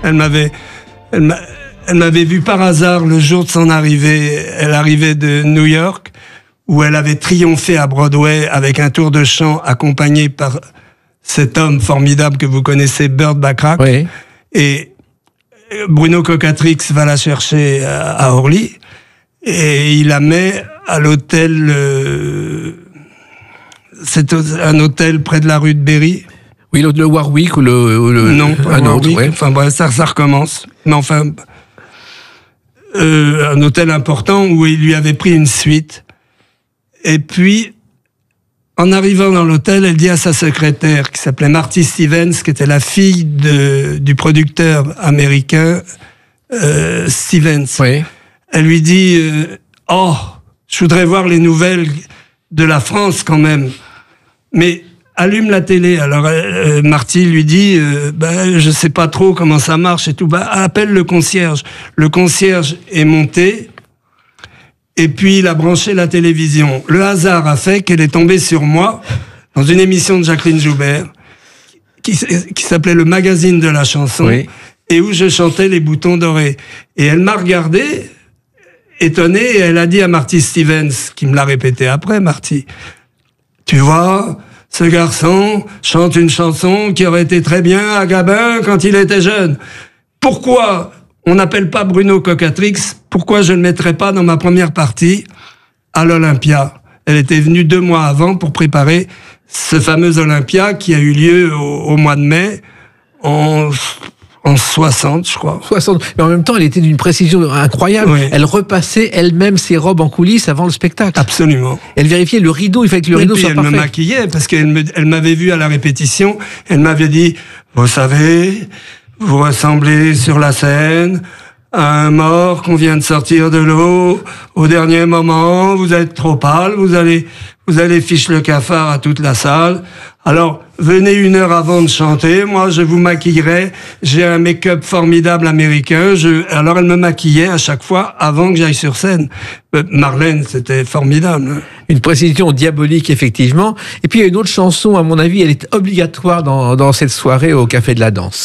Elle m'avait vu par hasard le jour de son arrivée. Elle arrivait de New York, où elle avait triomphé à Broadway avec un tour de chant accompagné par cet homme formidable que vous connaissez, Burt Bacharach. Oui. Et Bruno Cocatrix va la chercher à Orly et il la met à l'hôtel, c'est un hôtel près de la rue de Berry. Oui, le Warwick ou le non, pas un Warwick. autre. Ouais. Enfin bref, ça recommence. Mais enfin, un hôtel important où il lui avait pris une suite. Et puis, en arrivant dans l'hôtel, elle dit à sa secrétaire, qui s'appelait Marty Stevens, qui était la fille du producteur américain Stevens. Oui. Elle lui dit oh, je voudrais voir les nouvelles de la France quand même. Mais allume la télé. Alors Marty lui dit je sais pas trop comment ça marche et tout. Appelle le concierge. Le concierge est monté. Et puis, il a branché la télévision. Le hasard a fait qu'elle est tombée sur moi dans une émission de Jacqueline Joubert qui s'appelait Le Magazine de la chanson, oui, et où je chantais Les Boutons Dorés. Et elle m'a regardé, étonnée, et elle a dit à Marty Stevens, qui me l'a répété après, Marty, tu vois, ce garçon chante une chanson qui aurait été très bien à Gabin quand il était jeune. Pourquoi on n'appelle pas Bruno Cocatrix? Pourquoi je ne le mettrais pas dans ma première partie à l'Olympia? Elle était venue 2 mois avant pour préparer ce fameux Olympia qui a eu lieu au mois de mai en 60, je crois. 60. Mais en même temps, elle était d'une précision incroyable. Oui. Elle repassait elle-même ses robes en coulisses avant le spectacle. Absolument. Elle vérifiait le rideau, il fallait que le rideau soit parfait. Elle me maquillait parce qu'elle m'avait vu à la répétition. Elle m'avait dit, vous savez, vous ressemblez sur la scène à un mort qu'on vient de sortir de l'eau. Au dernier moment, vous êtes trop pâle, vous allez fiche le cafard à toute la salle. Alors, venez 1 heure avant de chanter, moi je vous maquillerai. J'ai un make-up formidable américain. Alors elle me maquillait à chaque fois avant que j'aille sur scène. Marlène, c'était formidable. Une précision diabolique, effectivement. Et puis il y a une autre chanson, à mon avis, elle est obligatoire dans cette soirée au Café de la Danse.